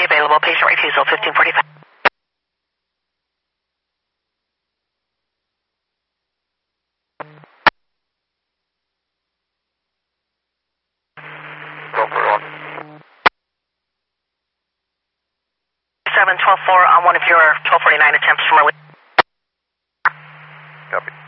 available. Patient refusal 1545. Go for one. 712-4 on one of your 1249 attempts from early. Copy.